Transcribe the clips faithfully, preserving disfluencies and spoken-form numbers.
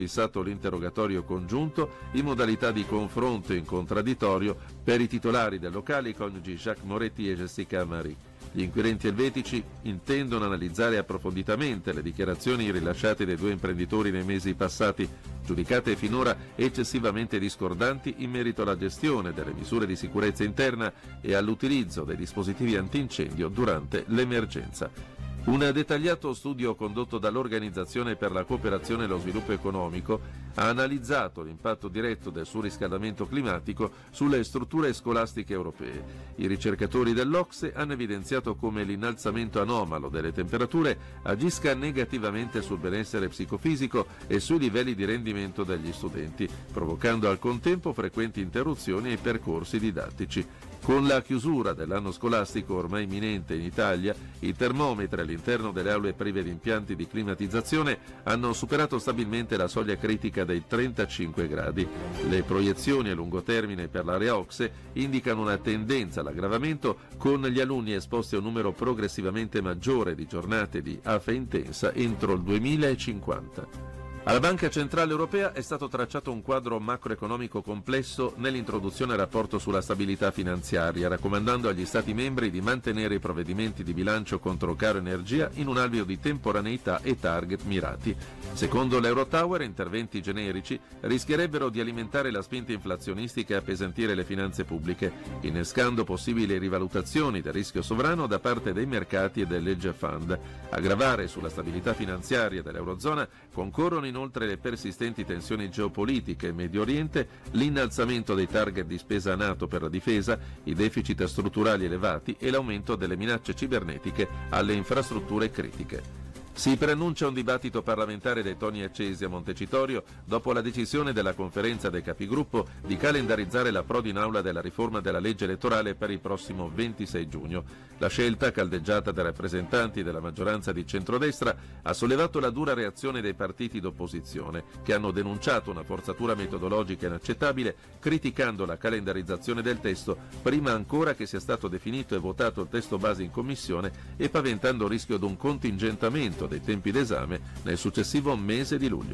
fissato l'interrogatorio congiunto in modalità di confronto in contraddittorio per i titolari del locale, i coniugi Jacques Moretti e Jessica Marie. Gli inquirenti elvetici intendono analizzare approfonditamente le dichiarazioni rilasciate dai due imprenditori nei mesi passati, giudicate finora eccessivamente discordanti in merito alla gestione delle misure di sicurezza interna e all'utilizzo dei dispositivi antincendio durante l'emergenza. Un dettagliato studio condotto dall'Organizzazione per la cooperazione e lo sviluppo economico ha analizzato l'impatto diretto del surriscaldamento climatico sulle strutture scolastiche europee. I ricercatori dell'Ocse hanno evidenziato come l'innalzamento anomalo delle temperature agisca negativamente sul benessere psicofisico e sui livelli di rendimento degli studenti, provocando al contempo frequenti interruzioni ai percorsi didattici. Con la chiusura dell'anno scolastico ormai imminente in Italia, i termometri all'interno delle aule prive di impianti di climatizzazione hanno superato stabilmente la soglia critica dei trentacinque gradi. Le proiezioni a lungo termine per l'area Ocse indicano una tendenza all'aggravamento, con gli alunni esposti a un numero progressivamente maggiore di giornate di afe intensa entro il duemilacinquanta. Alla Banca Centrale Europea è stato tracciato un quadro macroeconomico complesso nell'introduzione al rapporto sulla stabilità finanziaria, raccomandando agli Stati membri di mantenere i provvedimenti di bilancio contro caro energia in un alveo di temporaneità e target mirati. Secondo l'Eurotower, interventi generici rischierebbero di alimentare la spinta inflazionistica e appesantire le finanze pubbliche, innescando possibili rivalutazioni del rischio sovrano da parte dei mercati e dell'Hedge Fund. A gravare sulla stabilità finanziaria dell'Eurozona concorrono inoltre le persistenti tensioni geopolitiche in Medio Oriente, l'innalzamento dei target di spesa NATO per la difesa, i deficit strutturali elevati e l'aumento delle minacce cibernetiche alle infrastrutture critiche. Si preannuncia un dibattito parlamentare dai toni accesi a Montecitorio dopo la decisione della conferenza dei capigruppo di calendarizzare l'approdo in aula della riforma della legge elettorale per il prossimo ventisei giugno. La scelta, caldeggiata dai rappresentanti della maggioranza di centrodestra, ha sollevato la dura reazione dei partiti d'opposizione, che hanno denunciato una forzatura metodologica inaccettabile, criticando la calendarizzazione del testo prima ancora che sia stato definito e votato il testo base in commissione e paventando il rischio di un contingentamento dei tempi d'esame nel successivo mese di luglio.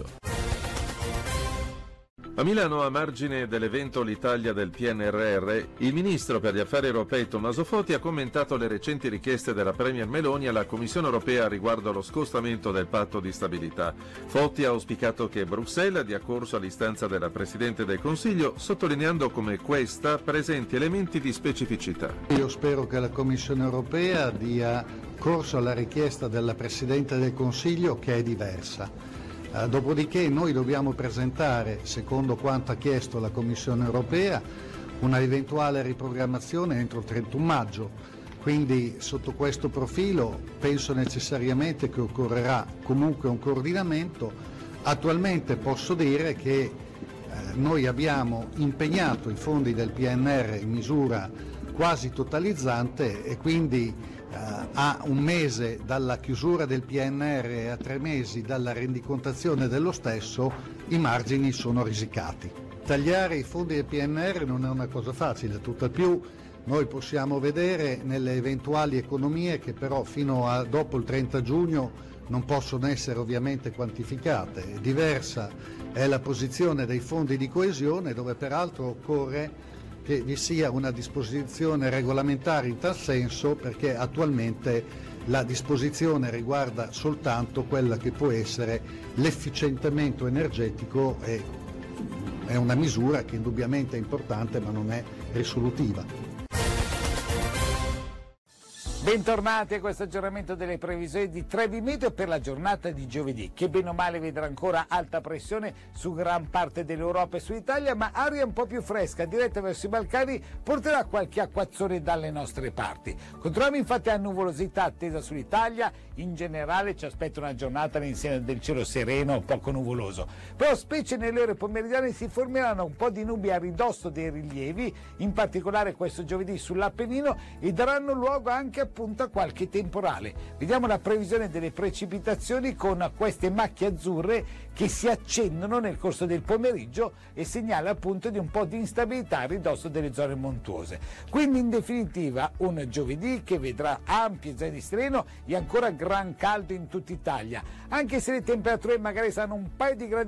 A Milano, a margine dell'evento L'Italia del P N R R, il ministro per gli affari europei Tommaso Foti ha commentato le recenti richieste della Premier Meloni alla Commissione europea riguardo allo scostamento del patto di stabilità. Foti ha auspicato che Bruxelles dia corso all'istanza della Presidente del Consiglio, sottolineando come questa presenti elementi di specificità. Io spero che la Commissione europea dia corso alla richiesta della Presidente del Consiglio, che è diversa. Uh, dopodiché noi dobbiamo presentare, secondo quanto ha chiesto la Commissione europea, una eventuale riprogrammazione entro il trentuno maggio, quindi sotto questo profilo penso necessariamente che occorrerà comunque un coordinamento. Attualmente posso dire che uh, noi abbiamo impegnato i fondi del P N R in misura quasi totalizzante e quindi Uh, a un mese dalla chiusura del P N R e a tre mesi dalla rendicontazione dello stesso i margini sono risicati. Tagliare i fondi del P N R non è una cosa facile, tutt'al più noi possiamo vedere nelle eventuali economie che però fino a dopo il trenta giugno non possono essere ovviamente quantificate. Diversa è la posizione dei fondi di coesione, dove peraltro occorre che vi sia una disposizione regolamentare in tal senso, perché attualmente la disposizione riguarda soltanto quella che può essere l'efficientamento energetico e è una misura che indubbiamente è importante ma non è risolutiva. Bentornati a questo aggiornamento delle previsioni di Trevi Meteo per la giornata di giovedì, che bene o male vedrà ancora alta pressione su gran parte dell'Europa e sull'Italia, ma aria un po' più fresca diretta verso i Balcani porterà qualche acquazzone dalle nostre parti. Controlliamo infatti la nuvolosità attesa sull'Italia, in generale ci aspetta una giornata all'insegna del cielo sereno, poco nuvoloso, però specie nelle ore pomeridiane si formeranno un po' di nubi a ridosso dei rilievi, in particolare questo giovedì sull'Appennino, e daranno luogo anche a appunto a qualche temporale. Vediamo la previsione delle precipitazioni con queste macchie azzurre che si accendono nel corso del pomeriggio e segnala appunto di un po' di instabilità a ridosso delle zone montuose. Quindi in definitiva un giovedì che vedrà ampie zone di sereno e ancora gran caldo in tutta Italia, anche se le temperature magari saranno un paio di gradi